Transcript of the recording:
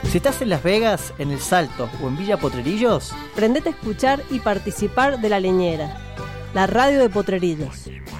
Si estás en Las Vegas, en El Salto o en Villa Potrerillos, prendete a escuchar y participar de La Leñera, la radio de Potrerillos.